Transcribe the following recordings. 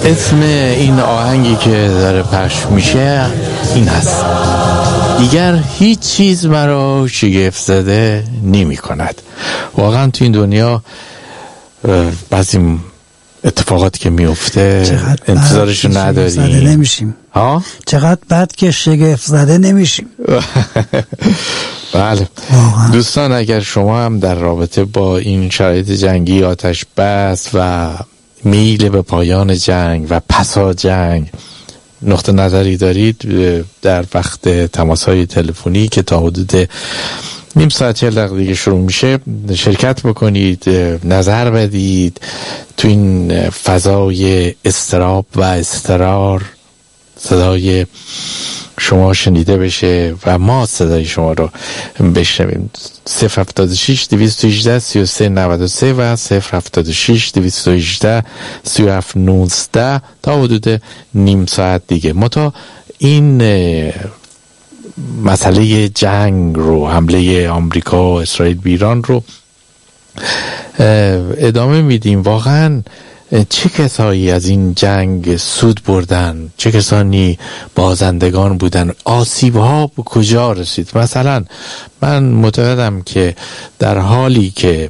اسم این آهنگی که داره پخش میشه این هست: دیگر هیچ چیز مرا شگفت زده نمی کند. واقعا تو این دنیا بعضی اتفاقاتی که میفته انتظارشو نداریم. نمیشیم. چقدر بد که شگفت زده نمیشیم. بله دوستان، اگر شما هم در رابطه با این شرایط جنگی، آتش بس و میل به پایان جنگ و پسا جنگ نقطه نظری دارید، در وقت تماس‌های تلفنی که تا حدود نیم ساعت 40 دقیقه دیگه شروع میشه شرکت بکنید، نظر بدید تو این فضای اضطراب و اضطرار، صدای شما شنیده بشه و ما صدای شما رو بشنویم. 076 218 3393 و 076 218 3719 تا حدود نیم ساعت دیگه. ما تا این مسئله جنگ رو، حمله آمریکا و اسرائیل به ایران رو ادامه میدیم. واقعا چه کسایی از این جنگ سود بردن، چه کسانی بازندگان بودن، آسیب‌ها به کجا رسید؟ مثلا من معتقدم که در حالی که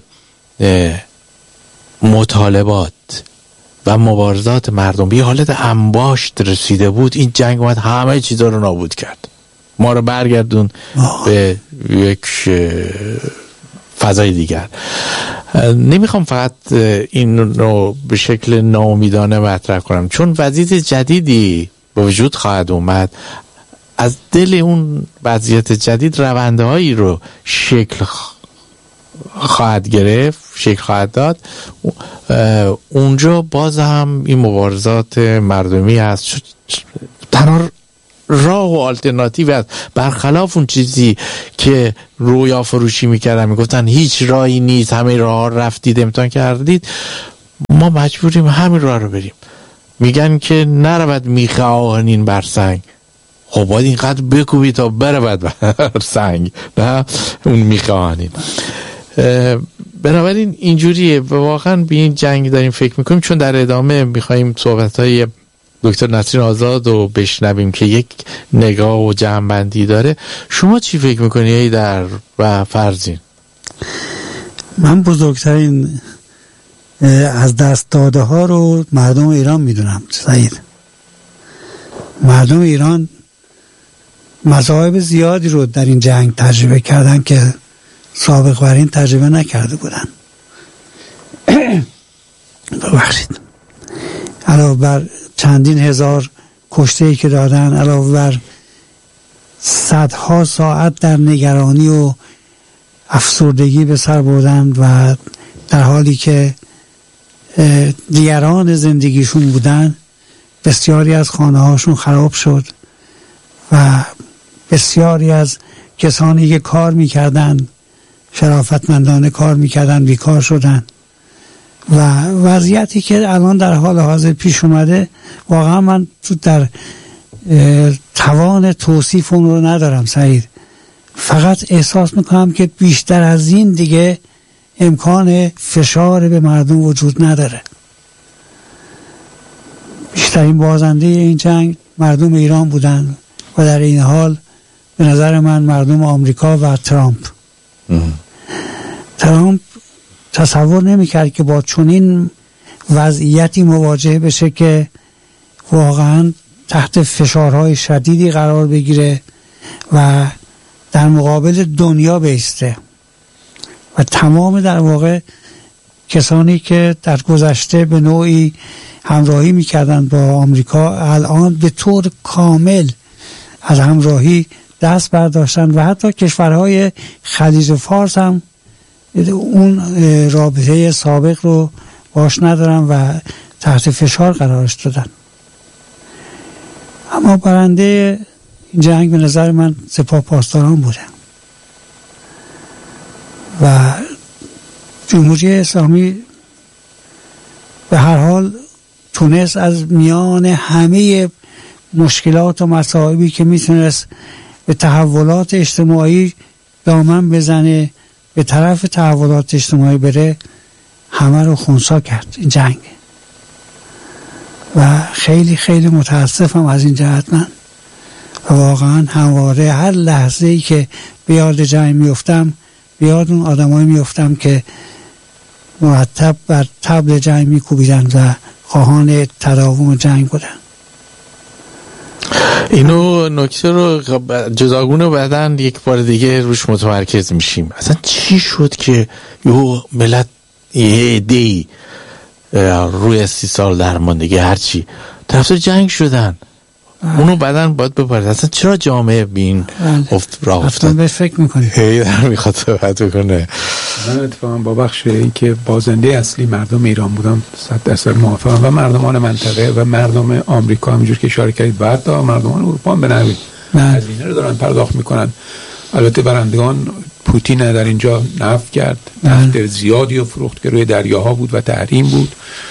مطالبات و مبارزات مردم به حالت انباشت رسیده بود، این جنگ اومد همه چیزا رو نابود کرد، ما رو برگردون به یک فضای دیگر. نمیخوام فقط این رو به شکل ناامیدانه مطرح کنم، چون وضعیت جدیدی به وجود خواهد اومد. از دل اون وضعیت جدید روندهایی رو شکل خواهد گرفت، شکل خواهد داد. اونجا باز هم این مبارزات مردمی هست، تنها راه و آلترناتیو است. برخلاف اون چیزی که رویا فروشی میکردن، میگفتن هیچ راهی نیست، همه راه رفتید امتحان کردید، ما مجبوریم همین راه رو بریم. میگن که نرود میخ آهنین بر سنگ، خب باید اینقدر بکوبی تا برود بر سنگ، نه اون میخ آهنین. بنابراین اینجوریه. واقعا به این جنگ داریم فکر میکنیم، چون در ادامه میخواییم صحبتهای دکتر نسرین آزاد رو بشنویم که یک نگاه و جمع‌بندی داره. شما چی فکر میکنی در و فرضین؟ من بزرگترین از دست داده ها رو مردم ایران میدونم. سعید، مردم ایران مصائب زیادی رو در این جنگ تجربه کردن که سابق بر این تجربه نکرده بودن. ببخشید. علاوه بر چندین هزار کشته‌ای که دادن، علاوه بر صدها ساعت در نگرانی و افسردگی به سر بردن و در حالی که دیگران زندگیشون بودن، بسیاری از خانه هاشون خراب شد و بسیاری از کسانی که کار میکردن، شرافتمندانه کار میکردن، بیکار شدن و وضعیتی که الان در حال حاضر پیش اومده، واقعا من در توان توصیف اون رو ندارم سعید. فقط احساس میکنم که بیشتر از این دیگه امکان فشار به مردم وجود نداره. بیشترین بازنده این جنگ مردم ایران بودن و در این حال به نظر من مردم آمریکا و ترامپ تصور نمی‌کرد که با چنین وضعیتی مواجه بشه که واقعا تحت فشارهای شدیدی قرار بگیره و در مقابل دنیا بایسته و تمام در واقع کسانی که در گذشته به نوعی همراهی می‌کردند با آمریکا الان به طور کامل از همراهی دست برداشتن و حتی کشورهای خلیج فارس هم اون رابطه سابق رو باش ندارن و تحت فشار قرارش دادن. اما برنده جنگ به نظر من سپاه پاسداران بوده و جمهوری اسلامی به هر حال تونست از میان همه مشکلات و مصائبی که میتونست به تحولات اجتماعی دامن بزنه، به طرف تحولات اجتماعی بره، همه رو خنثی کرد این جنگ. و خیلی خیلی متاسفم از این جهت من. و واقعا همواره هر لحظه ای که به یاد جنگ میفتم به یاد اون آدمایی میفتم که مرتب بر طبل جنگ میکوبیدن و خواهان تداوم جنگ بودن. اینو نکته رو جداگونه بعدن یک بار دیگه روش متمرکز میشیم. اصلا چی شد که یه ملت یه عده‌ای روی 30 سال درماندگی هرچی طرفدار جنگ شدن؟ اونو بعدن باید بپرد اصلا چرا جامعه بین راه افتاد؟ بهش فکر میکنی؟ در میخواد صحبت بکنه. من اتفاقا با بخش این که بازنده اصلی مردم ایران بودم 100% موافقم و مردمان منطقه و مردم آمریکا همینجور که اشاره کردید و حتی مردمان اروپا هم به نوعی هزینه رو دارن پرداخت میکنن. البته برندگان پوتین در اینجا نفت کرد، نفت زیادی و فروخت که روی دریاها بود و تحریم بود.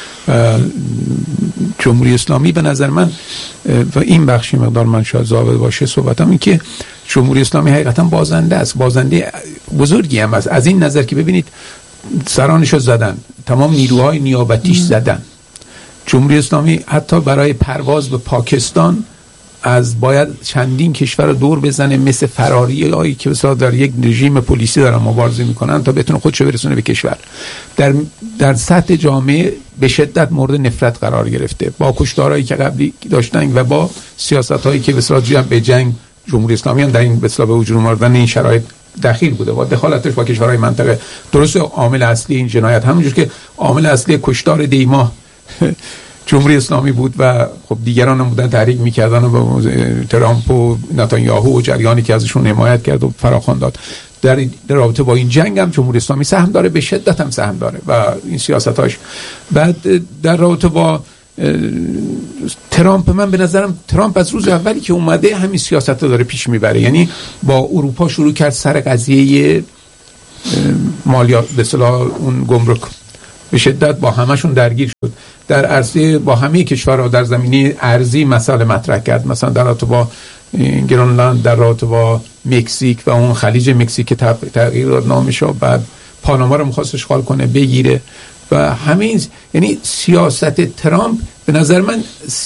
جمهوری اسلامی به نظر من و این بخشی مقدار من شاید ضابط باشه صحبتم این که جمهوری اسلامی حقیقتا بازنده است، بازنده بزرگی هم است از این نظر که ببینید سرانشو زدن، تمام نیروهای نیابتیش زدن. جمهوری اسلامی حتی برای پرواز به پاکستان از باید چندین کشور رو دور بزنه مثل فراری هایی که بسیار در یک رژیم پلیسی دارن مبارزه میکنن تا بتونه خودشو برسونه به کشور. در سطح جامعه به شدت مورد نفرت قرار گرفته با کشتارهایی که قبلی داشتن و با سیاست‌هایی که بسیار به جنگ جمهوری اسلامی هم در این بسیار به وجود آوردن این شرایط دخیل بوده و دخالتش با کشورهای منطقه. درسته عامل اصلی این جنایت همونجور که عامل اصلی کشتار دیما جمهوری اسلامی بود و خب دیگران هم بودن تحریک میکردن و با ترامپ و نتانیاهو و جریانی که ازشون حمایت کرد و فراخوان داد. در رابطه با این جنگ هم جمهوری اسلامی سهم داره، به شدت هم سهم داره و این سیاستاش. بعد در رابطه با ترامپ، من به نظرم ترامپ از روز اولی که اومده همین سیاست رو داره پیش میبره. یعنی با اروپا شروع کرد سر قضیه مالیات به اصطلاح اون گمرک، به شدت با همشون درگیر شد. در عرصه با همه کشورها در زمینه ارزی مسائل مطرح کرد، مثلا در رابطه با گرونلند، در رابطه با مکزیک و اون خلیج مکزیک که تغییر داد نامش، بعد پاناما رو می‌خواست اشغال کنه بگیره و همین. یعنی سیاست ترامپ به نظر من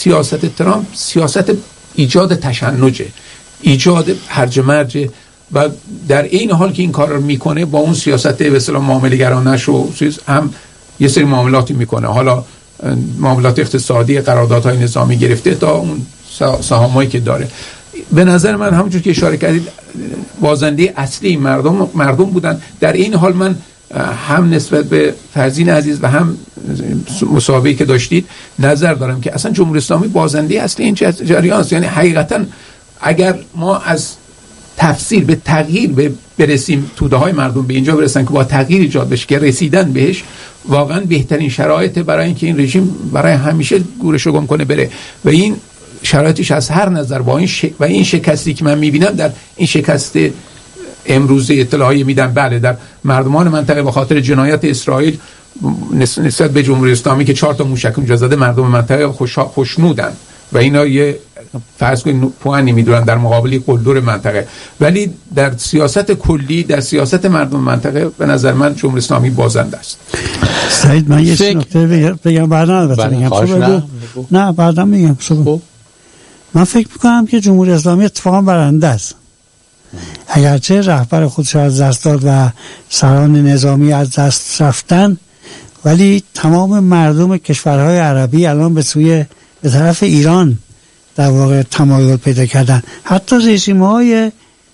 سیاست ایجاد تشنجه، ایجاد هرج مرج و در این حال که این کار رو میکنه با اون سیاست به اصطلاح معامله‌گرانه‌اش و هم یه سری معاملاتی میکنه، حالا معاملات اقتصادی، قراردادهای نظامی گرفته تا اون سهامایی که داره. به نظر من همونجور که اشاره کردید بازنده اصلی مردم بودن. در این حال من هم نسبت به فرزین عزیز و هم مسابقه‌ای که داشتید نظر دارم که اصلا جمهوری اسلامی بازنده اصلی این جریان است. یعنی حقیقتا اگر ما از تفسیر به تغییر برسیم، توده های مردم به اینجا برسن که با تغییر ایجاد بشه که رسیدن بهش واقعا بهترین شرایط برای اینکه این رژیم برای همیشه گورش رو گم کنه بره و این شرایطش از هر نظر با این شکستی که من میبینم در این شکست امروزه اطلاعی میدم بله در مردمان منطقه به خاطر جنایت اسرائیل نسبت به جمهوری اسلامی که 4 تا موشک اونجا زده مردم منطقه خوشنودن و اینا یه فرض کنید پوانی میدونن در مقابل قلدر منطقه، ولی در سیاست کلی در سیاست مردم منطقه به نظر من جمهوری اسلامی بازنده است. سعید من یه نکته بگم بعدا البته میگم نه بعدا میگم خب من فکر میکنم که جمهوری اسلامی اتفاقا برنده است. اگرچه رهبر خودش از دست داد و سران نظامی از دست رفتن، ولی تمام مردم کشورهای عربی الان به طرف ایران در واقع تمایل پیدا کردن. حتی رژیم‌های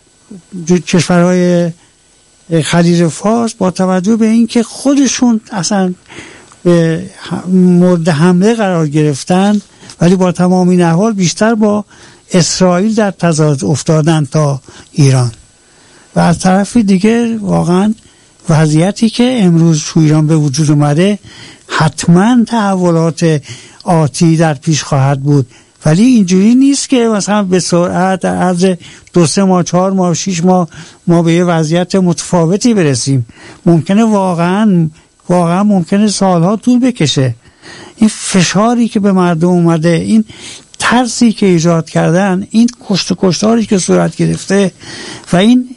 کشورهای خلیج فارس با توجه به اینکه خودشون اصلا مورد حمله قرار گرفتن، ولی با تمام این احوال بیشتر با اسرائیل در تضاد افتادن تا ایران. و از طرف دیگه واقعا وضعیتی که امروز تو ایران به وجود اومده حتما تحولات آتی در پیش خواهد بود، ولی اینجوری نیست که مثلا به سرعت در عرض 2-3 ماه 4 ماه 6 ماه ما به یه وضعیت متفاوتی برسیم. ممکنه واقعا ممکنه سالها طول بکشه. این فشاری که به مردم اومده، این ترسی که ایجاد کردن، این کشتاری که صورت گرفته و این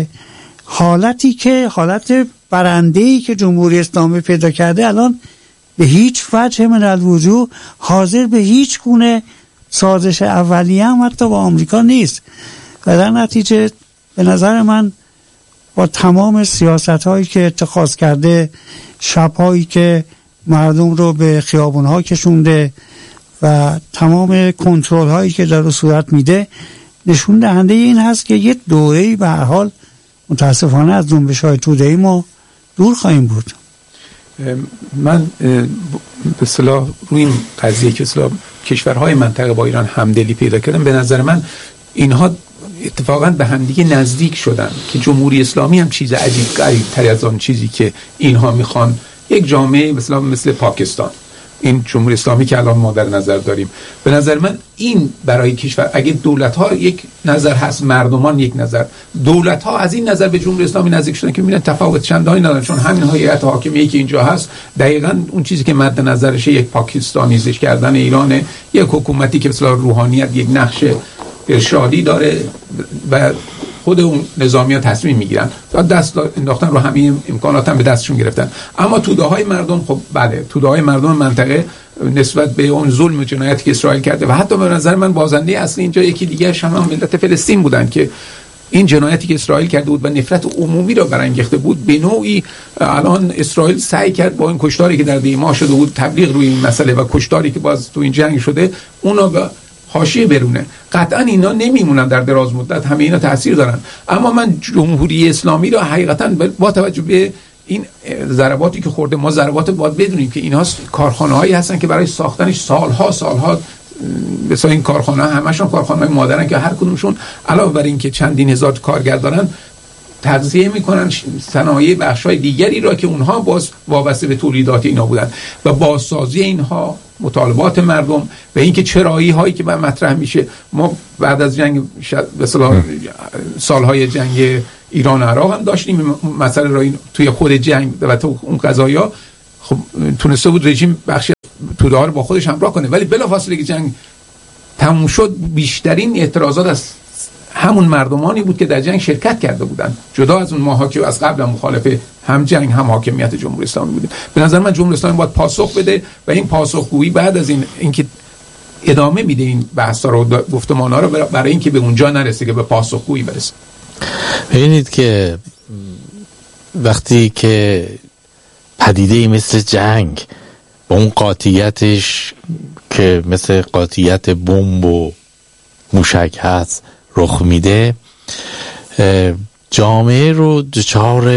حالت برنده‌ای که جمهوری اسلامی پیدا کرده الان به هیچ وجه من الوجوه حاضر به هیچ گونه سازش اولیه هم حتی با آمریکا نیست و در نتیجه به نظر من با تمام سیاست هایی که اتخاذ کرده، شبهایی که مردم رو به خیابون ها کشونده و تمام کنترل هایی که در صورت میده، نشون دهنده این هست که یک دوره‌ای به هر حال متاسفانه از جنبش های توده‌ای ما دور خواهیم بود. من به اصطلاح روی این قضیه که اصطلاح کشورهای منطقه با ایران همدلی پیدا کردن، به نظر من اینها اتفاقا به همدیگه نزدیک شدن که جمهوری اسلامی هم چیز عجیب غریب تری از آن چیزی که اینها میخوان، یک جامعه مثل پاکستان، این جمهوری اسلامی که الان ما در نظر داریم، به نظر من این برای کشور، اگه دولت ها یک نظر هست، مردمان یک نظر، دولت ها از این نظر به جمهوری اسلامی نزدیک شدن که میبینن تفاوت چندانی ندارن، چون همین هیئت حاکمیه که اینجا هست دقیقاً اون چیزی که مد نظرشه یک پاکستانیزش کردن ایرانه، یک حکومتی که مثلا روحانیت یک نقش ارشادی داره و خود اون نظامی‌ها تصمیم میگیرن، دست انداختن رو همه امکانات هم به دستشون گرفتن. اما توده‌های مردم، خب بله، توده‌های مردم منطقه نسبت به اون ظلم و جنایتی که اسرائیل کرده و حتی به نظر من بازنده اصلی اینجا یکی دیگه هم ملت فلسطین بودن که این جنایتی که اسرائیل کرده بود و نفرت عمومی را برانگیخته بود، به نوعی الان اسرائیل سعی کرد با این کشتاری که در دیما شده بود، تبلیغ روی این مسئله و کشتاری که باز تو این جنگ شده، اونا به حاشیه برونه. قطعا اینا نمیمونن در دراز مدت، همه اینا تاثیر دارن. اما من جمهوری اسلامی را حقیقتا با توجه به این ضرباتی که خورده، ما ضربات باید بدونیم که اینها کارخانه‌هایی هستن که برای ساختنش سالها مثلا این کارخانه‌ها همشون کارخانه‌های مادرن که هر کدومشون علاوه بر این که چندین هزار کارگر دارن، تغذیه میکنن صنایع بخشای دیگری را که اونها باز وابسته به تولیدات اینا بودن و بازسازی اینها، مطالبات مردم و اینکه چرایی هایی که مطرح میشه. ما بعد از جنگ به اصطلاح سالهای جنگ ایران و عراق هم داشتیم مسئله را توی خود جنگ و تو اون قضایا، خب تونسته بود رژیم بخشی توده ها رو با خودش همراه کنه، ولی بلافاصله که جنگ تموم شد بیشترین اعتراضات از همون مردمانی بود که در جنگ شرکت کرده بودن، جدا از اون ماها که از قبل مخالف هم جنگ هم حاکمیت جمهوری اسلامی بودیم. به نظر من جمهوری اسلامی باید پاسخ بده و این پاسخگویی بعد از اینکه ادامه میده این بحثا رو، گفتمانا رو، برای اینکه به اونجا نرسه که به پاسخگویی برسه. ببینید که وقتی که پدیده‌ای مثل جنگ با اون قاطعیتش که مثل قاطعیت بمب و موشک هست رخ میده، جامعه رو دچار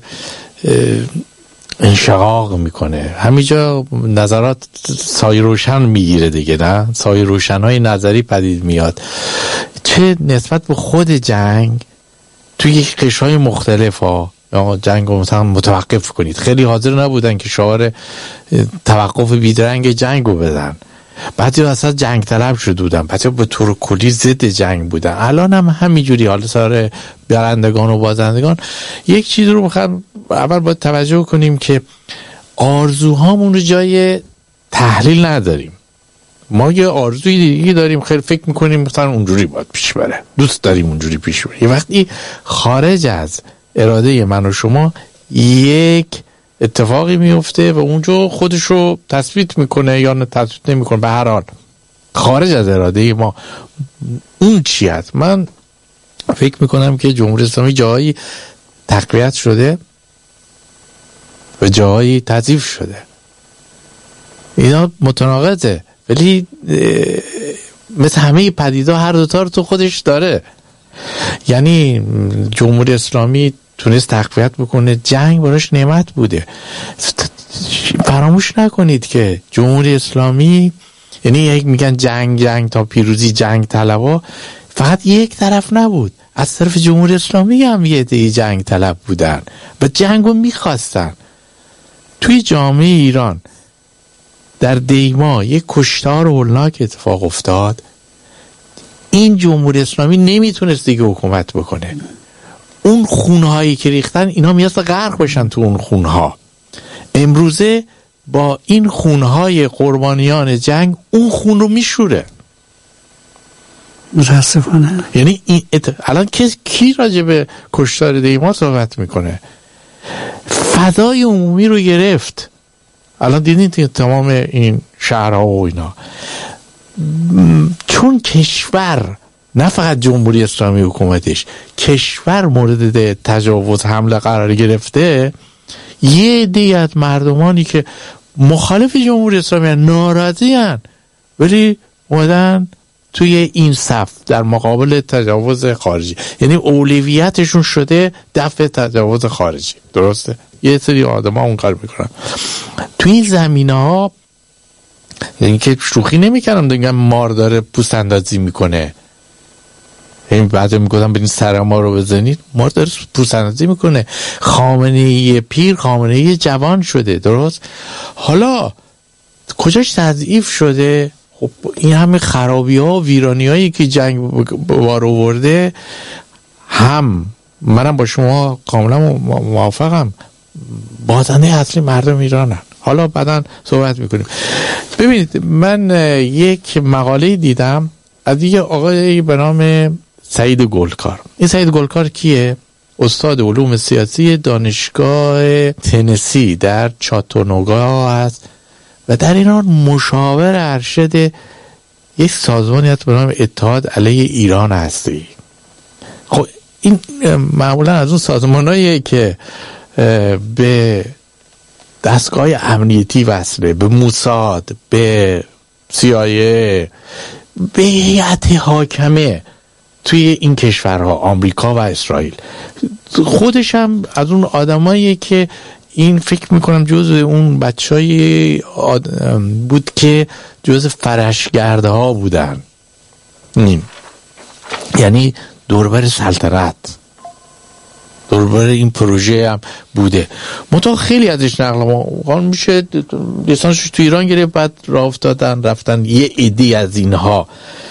انشقاق میکنه. همینجا نظرات سایه روشن میگیره دیگه، نه؟ سایه روشنهای نظری پدید میاد، چه نسبت به خود جنگ توی قشرهای مختلف ها. جنگ رو مثلا متوقف کنید، خیلی حاضر نبودن که شعار توقف بیدرنگ جنگ رو بدن، بعضی اصلا جنگ طلب شده بودن، بعضی به طور کلی ضد جنگ بودن. الان هم همینجوری، حالا سر برندگان و بازندگان. یک چیز رو بخوام اول باید توجه کنیم که آرزوهامون رو جای تحلیل نداریم. ما یه آرزوی دیگه داریم، خیلی فکر میکنیم مثلا اونجوری باید پیش بره، دوست داریم اونجوری پیش بره. یه وقتی خارج از اراده من و شما یک اتفاقی میفته و اونجا خودش رو تثبیت میکنه یا تثبیت نمیکنه، به هر حال خارج از اراده ما اون چی هست. من فکر میکنم که جمهوری اسلامی جایی تقویت شده و جایی تضعیف شده، اینا متناقضه، ولی مثل همه پدیده هر دوتا رو تو خودش داره. یعنی جمهوری اسلامی تونست تقویت بکنه، جنگ براش نعمت بوده. فراموش نکنید که جمهوری اسلامی، یعنی یک میگن جنگ تا پیروزی، جنگ طلبها، فقط یک طرف نبود، از طرف جمهوری اسلامی هم یه عده جنگ طلب بودن و جنگو میخواستن. توی جامعه ایران در دیما یک کشتار هولناک اتفاق افتاد، این جمهوری اسلامی نمیتونست دیگه حکومت بکنه. اون خونهایی که ریختن، اینا میاسته غرق بشن تو اون خونها. امروزه با این خونهای قربانیان جنگ اون خون رو میشوره متاسفانه. یعنی الان کی راجع به کشتار دیما صحبت میکنه؟ فضای عمومی رو گرفت. الان دیدین تمام این شهرها و اینا، چون کشور نه فقط جمهوری اسلامی حکومتش، کشور مورد تجاوز حمله قرار گرفته، یه عده از مردمانی که مخالف جمهوری اسلامی ناراضی هن ولی اومدن توی این صف در مقابل تجاوز خارجی، یعنی اولویتشون شده دفع تجاوز خارجی. درسته؟ یه سری آدم ها اون کار میکنن توی این زمینه ها. یعنی که شوخی نمیکنم دیگه، مار داره پوست اندازی میکنه، این بعد میگفتم برین سر ما رو بزنید، مار داره پوست اندازی میکنه. خامنه‌ای پیر خامنه‌ای جوان شده. درست؟ حالا کجاش تضعیف شده؟ خب این همه خرابی ها و ویرانی هایی که جنگ بار آورده، هم منم با شما کاملا موافقم، بازنده اصلی مردم ایرانن. حالا بعداً صحبت میکنیم. ببینید من یک مقاله دیدم از یه آقای به نام سعید گلکار. این سعید گلکار کیه؟ استاد علوم سیاسی دانشگاه تنسی در چاتونوگا است و در ایران مشاور ارشد یک سازمانی هست به نام اتحاد علیه ایران هستی. خب این معمولا از اون سازماناییه که به دستگاه امنیتی وصله، به موساد، به CIA، به هیئت حاکمه توی این کشورها، آمریکا و اسرائیل. خودش هم از اون آدماییه که این فکر میکنم جزء اون بچهای بود که جزء فرشگرده ها بودن، یعنی دوربر سلطنت، دوربر این پروژه هم بوده. منتها خیلی ازش نقل میشه، لیسانسش تو ایران گرفت، بعد راه افتادن رفتن یه عده از اینها.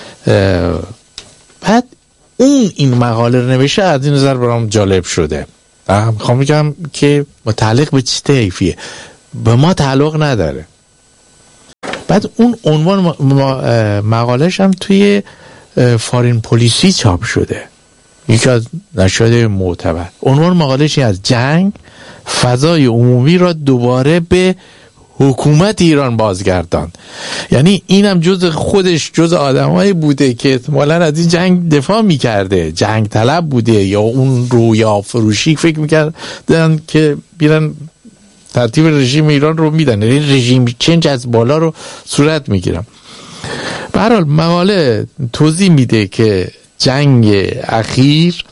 بعد این مقاله رو نوشته، از این نظر برام جالب شده. میخوام بگم که متعلق به چی طیفیه، به ما تعلق نداره. بعد اون عنوان مقالهش هم توی فارین پلیسی چاپ شده، یکی از نشریات معتبر. عنوان مقالهش از جنگ فضای عمومی را دوباره به حکومت ایران بازگردان. یعنی اینم جز آدمایی بوده که احتمالاً از این جنگ دفاع میکرده، جنگ طلب بوده، یا اون رویا فروشی فکر میکردن که بیرن ترتیب رژیم ایران رو میدن، یعنی رژیم چنج از بالا رو صورت میگیرن. به هر حال مقاله توضیح میده که جنگ اخیر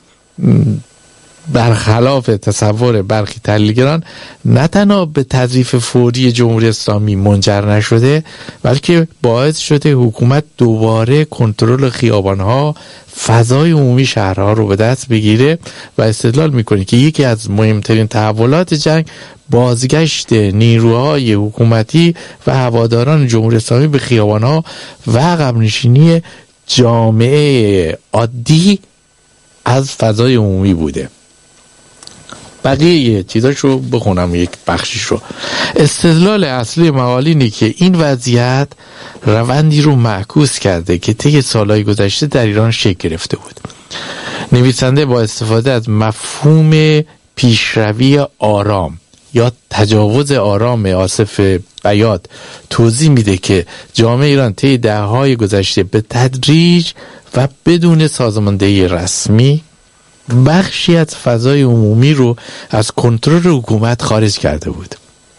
برخلاف تصور برخی تحلیلگران نه تنها به تضعیف فوری جمهوری اسلامی منجر نشده، بلکه باعث شده حکومت دوباره کنترل خیابانها، فضای عمومی شهرها رو به دست بگیره و استدلال میکنه که یکی از مهمترین تحولات جنگ بازگشت نیروهای حکومتی و هواداران جمهوری اسلامی به خیابانها و عقب نشینی جامعه عادی از فضای عمومی بوده. بقیه چیزاشو بخونم، یک بخشیش رو. استدلال اصلی مقاله اینه که این وضعیت روندی رو معکوس کرده که طی سالهای گذشته در ایران شکل گرفته بود. نویسنده با استفاده از مفهوم پیشروی آرام یا تجاوز آرام آصف بیات توضیح میده که جامعه ایران طی دهه‌های گذشته به تدریج و بدون سازماندهی رسمی بخشی از فضای عمومی رو از کنترل حکومت خارج کرده بود.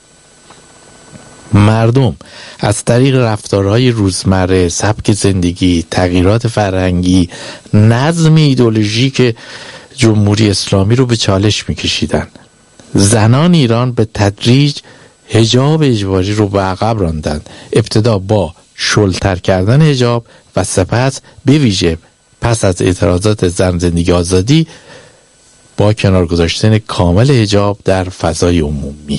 مردم از طریق رفتارهای روزمره، سبک زندگی، تغییرات فرهنگی، نظم ایدئولوژیک جمهوری اسلامی رو به چالش میکشیدن. زنان ایران به تدریج حجاب اجباری رو به عقب راندند، ابتدا با شلتر کردن حجاب و سپس به ویژه پس از اعتراضات زن زندگی آزادی با کنار گذاشتن کامل حجاب در فضای عمومی.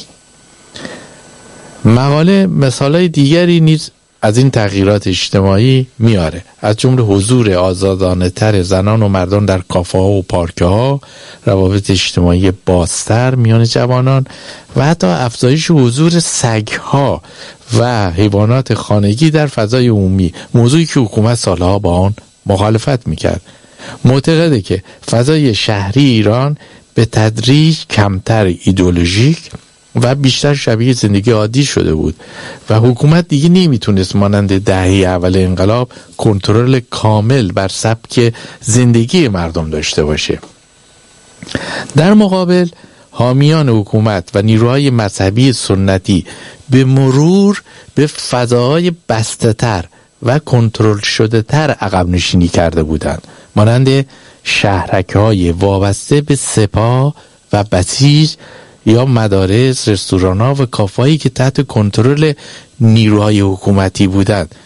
مقاله مثالای دیگری نیز از این تغییرات اجتماعی میاره، از جمله حضور آزادانه تر زنان و مردان در کافه ها و پارک ها، روابط اجتماعی بازتر میان جوانان و حتی افزایش حضور سگ ها و حیوانات خانگی در فضای عمومی، موضوعی که حکومت سالها با آن مخالفت میکرد. معتقده که فضای شهری ایران به تدریج کمتر ایدئولوژیک و بیشتر شبیه زندگی عادی شده بود و حکومت دیگه نمیتونست مانند دهه اول انقلاب کنترل کامل بر سبک زندگی مردم داشته باشه. در مقابل حامیان حکومت و نیروهای مذهبی سنتی به مرور به فضاهای بسته‌تر و کنترل شده تر عقب نشینی کرده بودند، مانند شهرک‌های وابسته به سپاه و بسیج یا مدارس، رستوران‌ها و کافه‌هایی که تحت کنترل نیروهای حکومتی بودند.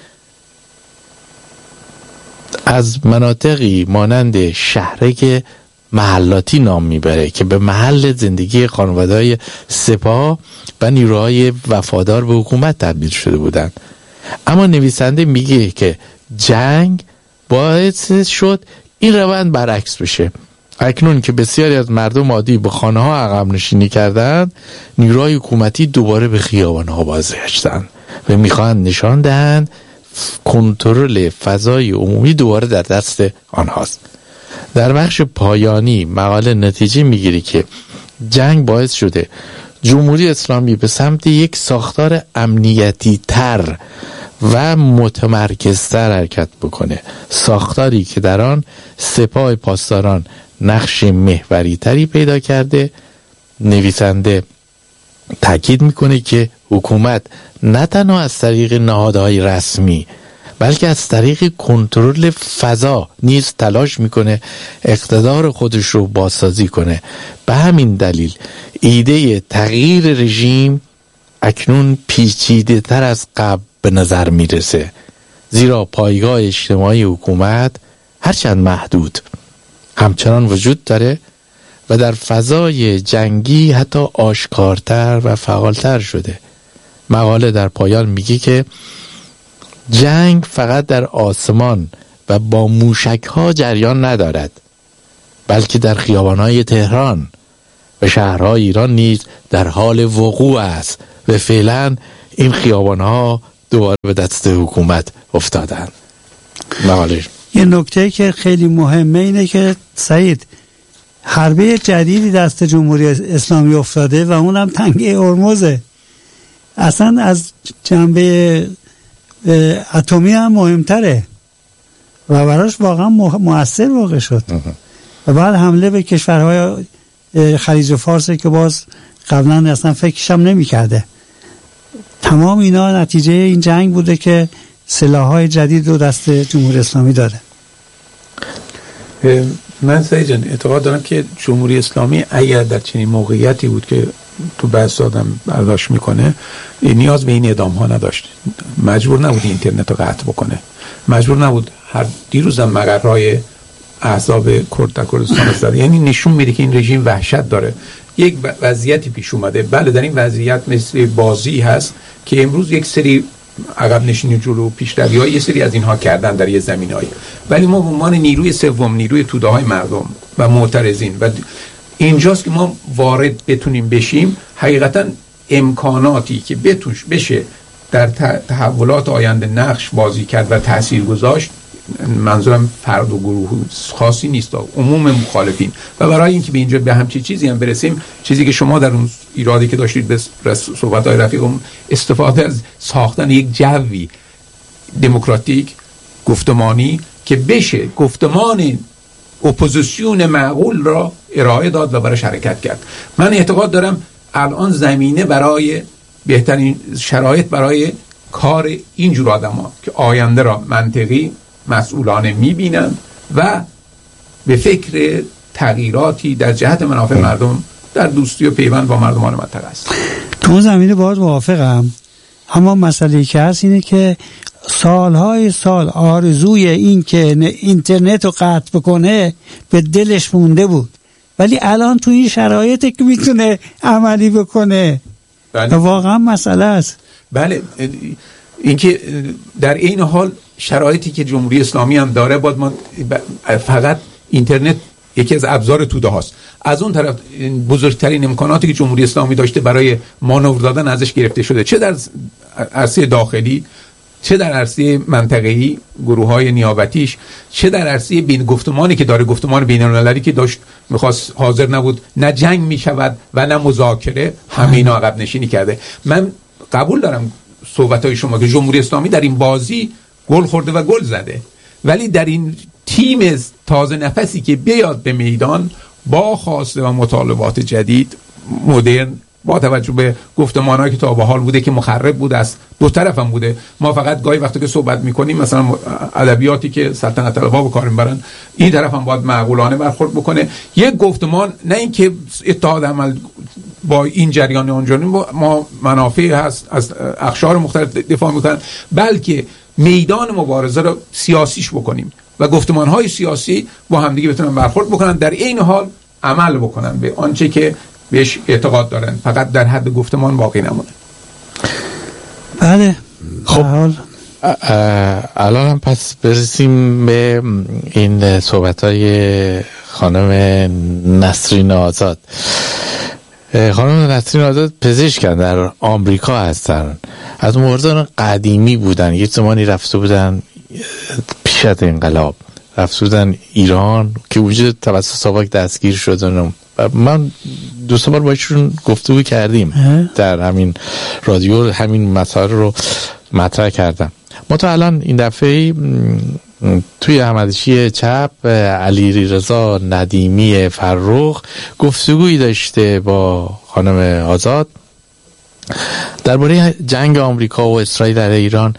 از مناطقی مانند شهرک محلاتی نام میبره که به محل زندگی خانواده‌های سپاه و نیروهای وفادار به حکومت تبدیل شده بودند. اما نویسنده میگه که جنگ باعث شد این روند برعکس بشه. اکنون که بسیاری از مردم عادی به خانه ها عقب نشینی کردند، نیروهای حکومتی دوباره به خیابان ها بازگشتند و میخواهند نشان دهند کنترل فضای عمومی دوباره در دست آنهاست. در بخش پایانی مقاله نتیجه میگیری که جنگ باعث شده جمهوری اسلامی به سمت یک ساختار امنیتی تر و متمرکزتر حرکت بکنه، ساختاری که در آن سپاه پاسداران نقش محوری تری پیدا کرده. نویسنده تاکید میکنه که حکومت نه تنها از طریق نهادهای رسمی بلکه از طریق کنترل فضا نیز تلاش میکنه اقتدار خودش رو بازسازی کنه. به همین دلیل ایده تغییر رژیم اکنون پیچیده تر از قبل به نظر میرسه، زیرا پایگاه اجتماعی حکومت هرچند محدود همچنان وجود داره و در فضای جنگی حتی آشکارتر و فعالتر شده. مقاله در پایان میگه که جنگ فقط در آسمان و با موشک‌ها جریان ندارد، بلکه در خیابان‌های تهران و شهرهای ایران نیز در حال وقوع است و فعلا این خیابان‌ها دوباره به دست حکومت افتادند. مقاله یه نکته که خیلی مهمه اینه که سعید، حربه جدیدی دست جمهوری اسلامی افتاده و اونم تنگه هرمزه. اصلا از جنبه اتمی هم مهمتره و براش واقعا مؤثر واقع شد و بعد حمله به کشورهای خلیج فارس که باز قبلا اصلا فکرشم نمی کرده. تمام اینا نتیجه این جنگ بوده که سلاح‌های جدید رو دست جمهوری اسلامی داده. من سعید جان اعتقاد دارم که جمهوری اسلامی اگر در چنین موقعیتی بود که تو بحث آدم برداشت میکنه، نیاز به این اعدام ها نداشت. مجبور نبود اینترنت رو قطع بکنه، مجبور نبود هر دیروزم مقرهای احزاب کرد در کردستان زد. یعنی نشون میده که این رژیم وحشت داره. یک وضعیتی پیش اومده، بله در این وضعیت مثل بازی هست که امروز یک سری عقب نشینی جلو پیشروی‌ها یه سری از اینها کردن در یه زمینه‌ای، ولی ما به عنوان نیروی سوم، نیروی توده‌های مردم و معترضین و اینجاست که ما وارد بتونیم بشیم. حقیقتا امکاناتی که بشه در تحولات آینده نقش بازی کرد و تأثیر گذاشت، منظورم فرد و گروه خاصی نیست، عموم مخالفین. و برای اینکه به اینجا به همچین چیزی هم برسیم، چیزی که شما در اون ایرادی که داشتید به صحبت‌های رفیقم استفاده از ساختن یک جوی دموکراتیک گفتمانی که بشه گفتمان اپوزیسیون معقول را ارائه داد و براش حرکت کرد. من اعتقاد دارم الان زمینه برای بهترین شرایط برای کار اینجور آدم‌ها که آینده را منطقی مسئولانه می‌بینن و به فکر تغییراتی در جهت منافع مردم در دوستی و پیوند با مردمان منطقه است. تو اون زمینه باید موافقم، اما مسئله که هست اینه که سالهای سال آرزوی این که اینترنت رو قطع بکنه به دلش مونده بود، ولی الان تو این شرایطی که میتونه عملی بکنه. بله. واقعا مسئله است. بله، اینکه در این حال شرایطی که جمهوری اسلامی هم داره، باید ما فقط اینترنت یکی از ابزار توده هاست. از اون طرف بزرگترین امکاناتی که جمهوری اسلامی داشته برای مانور دادن ازش گرفته شده، چه در عرصه داخلی چه در عرصه منطقه‌ای گروه‌های نیابتیش، چه در عرصه بین گفتمانی که داره، گفتمان بین‌المللی که داشت می‌خواست، حاضر نبود، نه جنگ می‌شود و نه مذاکره، همه اینا عقب نشینی کرده. من قبول دارم صحبت‌های شما که جمهوری اسلامی در این بازی گل خورده و گل زده، ولی در این تیم تازه نفسی که بیاد به میدان با خواسته و مطالبات جدید مدرن، با توجه به گفتمان‌هایی که تا به حال بوده که مخرب بوده، است دو طرف هم بوده. ما فقط گاهی وقتی که صحبت می‌کنیم مثلا ادبیاتی که سلطنت طلب‌ها به کار می‌برن، این طرف هم باید معقولانه برخورد بکنه. یک گفتمان، نه اینکه اتحاد عمل با این جریان اونجوری ما منافع هست از اقشار مختلف دفاع می‌کنن، بلکه میدان مبارزه رو سیاسیش بکنیم و گفتمان‌های سیاسی با همدیگه بتونن برخورد بکنن، در این حال عمل بکنن به آنچه که بهش اعتقاد دارن، فقط در حد گفتمان باقی نمونه. بله. خب الان هم پس برسیم به این صحبت‌های خانم نسرین آزاد. خانم نسرین آزاد پزشکن، در آمریکا هستن، از مبارزان قدیمی بودن، یه زمانی رفته بودن پیش از انقلاب، رفته بودن ایران که وجود توسط ساواک دستگیر شدن. من دو سه بار باشون گفتگو کردیم در همین رادیو، همین مسائل رو مطرح کردم. ما تا الان این دفعه توی احمدشی چپ علیرضا ندیمی فرخ گفتگویی داشته با خانم آزاد درباره جنگ آمریکا و اسرائیل در ایران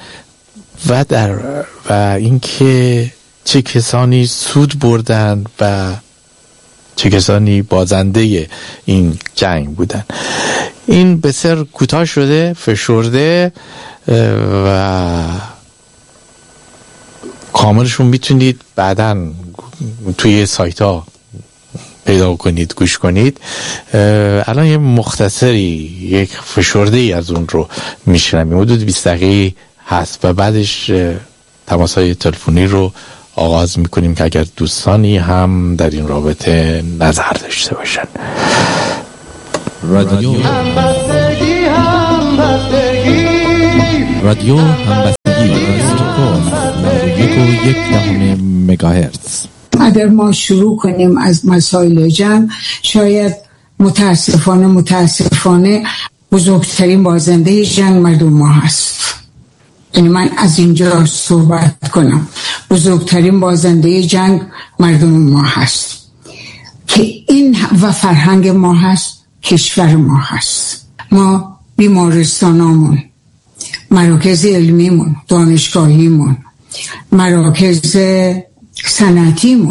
و اینکه چه کسانی سود بردن و چه کسانی بازنده این جنگ بودن. این بسیار کوتاه شده، فشرده و کاملشون میتونید بعداً توی سایت ها پیدا کنید، گوش کنید. الان یه مختصری، یک فشرده ای از اون رو میشنویم، حدود 20 دقیقه هست و بعدش تماس های تلفنی رو آغاز میکنیم که اگر دوستانی هم در این رابطه نظر داشته باشن. رادیو همبستگی استکهلم 91.1 مگاهرتز. اگر ما شروع کنیم از مسائل جنگ، شاید متاسفانه بزرگترین بازنده جنگ مردم ما هست. یعنی من از اینجا صحبت کنم، بزرگترین بازنده جنگ مردم ما هست که این و فرهنگ ما هست، کشور ما هست. ما بیمارستانامون، مراکز علمیمون، دانشگاهیمون، مراکز صنعتیمون